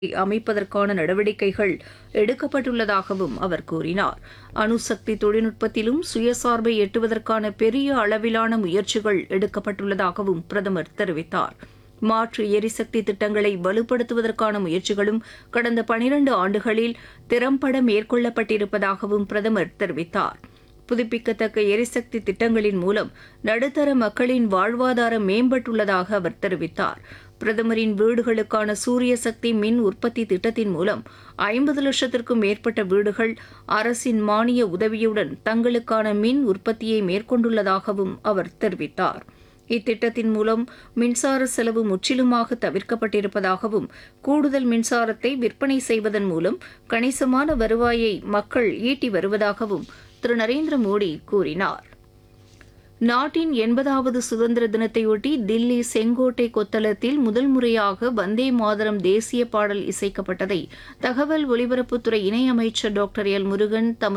அமைப்பதற்கான நடவடிக்கைகள் எடுக்கப்பட்டுள்ளதாகவும் அவர் கூறினார். அணுசக்தி தொழில்நுட்பத்திலும் சுயசார்பை எட்டுவதற்கான பெரிய அளவிலான முயற்சிகள் எடுக்கப்பட்டுள்ளதாகவும் பிரதமர் தெரிவித்தார். மாற்று எரிசக்தி திட்டங்களை வலுப்படுத்துவதற்கான முயற்சிகளும் கடந்த 12 ஆண்டுகளில் திறம்பட மேற்கொள்ளப்பட்டிருப்பதாகவும் பிரதமர் தெரிவித்தார். புதுப்பிக்கத்தக்க எரிசக்தி திட்டங்களின் மூலம் நடுத்தர மக்களின் வாழ்வாதாரம் மேம்பட்டுள்ளதாக அவர் தெரிவித்தார். பிரதமரின் வீடுகளுக்கான சூரிய சக்தி மின் உற்பத்தி திட்டத்தின் மூலம் 50 லட்சத்திற்கும் மேற்பட்ட வீடுகள் அரசின் மானிய உதவியுடன் தங்களுக்கான மின் உற்பத்தியை மேற்கொண்டுள்ளதாகவும் அவர் தெரிவித்தார். இத்திட்டத்தின் மூலம் மின்சார செலவு முற்றிலுமாக தவிர்க்கப்பட்டிருப்பதாகவும் கூடுதல் மின்சாரத்தை விற்பனை செய்வதன் மூலம் கணிசமான வருவாயை மக்கள் ஈட்டி வருவதாகவும் திரு நரேந்திர மோடி கூறினார். நாட்டின் 80வது சுதந்திர தினத்தையொட்டி தில்லி செங்கோட்டை கொத்தளத்தில் முதல் முறையாக வந்தே மாதரம் தேசிய பாடல் இசைக்கப்பட்டதை தகவல் ஒலிபரப்புத்துறை இணையமைச்சர் டாக்டர் எல் முருகன் தமது